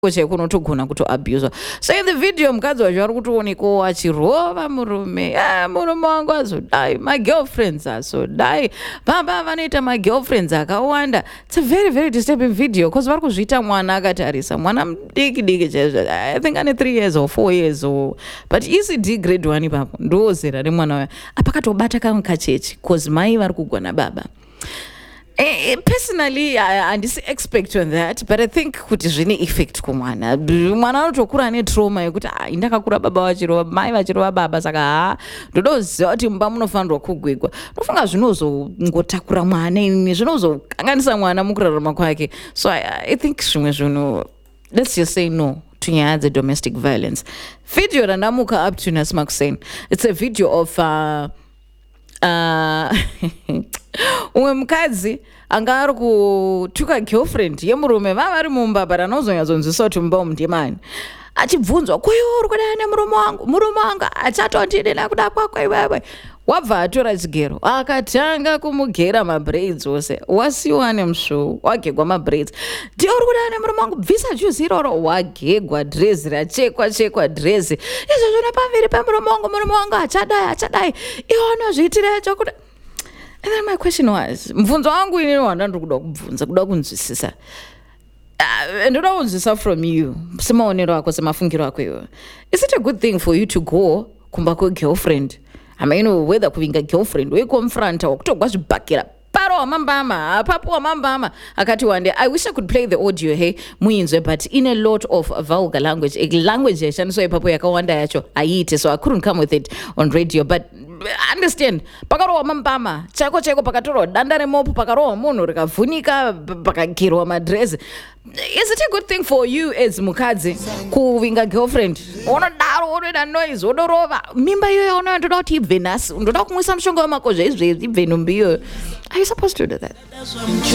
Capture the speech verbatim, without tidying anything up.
Kuche kunotogona kuto abuse. So in the video mukadzi wacho ari kutoonekwa achirova murume. Ah, murume wangu azodai. My girlfriends azodai. Baba vanoita my girlfriends akawanda. It's a very very disturbing video because vari kuzviita mwana akatarisa. Mwana mudiki diki chaizvo. I think ane three years or four years or but E C D grade one ipapo. Ndo zera remwana wayo. Apakatobata kamwe kachechi because mai vari kugona baba. Uh, personally, I, I didn't expect on that, but I think kuti zvine effect kumwana. Mwana anotokura ane trauma yekuti ah indakakura baba vachirova mai vachirova baba saka ha ndodoziva kuti mumba munofanirwa kugwigwa. Ndofunga zvinozongotakura mwana ini zvinozokanganisa mwana mukurarama kwake. So I, I think zvimwe zvinhu, let's just say no to nyaya domestic violence. Video randamuka up to Nasma Hussein. It's a video of uh, uh umwe mukadzi anga ari kutuka girlfriend yemurume vava vari mumba but anozonyadzonzwisa kuti mumba umu ndimani achibvunzwa kuyo uri kudai nemurume wangu murume wangu achatondidi nekuda kwako iwewe wabva atora chigero akatanga kumugera mabraids ose wasiwa nemusvuu wagegwa mabraids ndiye uri kudai nemurume wangu bvisa juzi iroro wagegwa drezi rachekwa chekwa drezi izvozvo nepamberi pemurume wangu murume wangu achadai achadai iwe unozviitira chokuda. And then my question was, mvunzo wangu ini wanda ndokuda kubvunza kuda kunzwisisa. Uh, ndoda kunzwisisa from you. Semaonero ako semafungiro ako iwe. Is it a good thing for you to go kumba kwa girlfriend? I mean, whether kuvinga girlfriend we confront or kutogwa zvibhakira. Paro mambama, papo mambama. Akati wande, I wish I could play the audio hey muinzwe but in a lot of vulgar language, a language and so papo yakawanda yacho aite, so I couldn't come with it on radio, but understand pakarowa mambama chako cheko pakatoro danda remopo pakarowa munhu rikavhunika pakagirwa madress. Is it a good thing for you as mukadzi kuvinga girlfriend unodaro unoita noise unorova mimba iyoyo unoyo ndoda kuti ibve nhasi ndoda kumwisa mushonga wemakozva izvezvi ibve nhumbi iyoyo? Are you supposed to do that?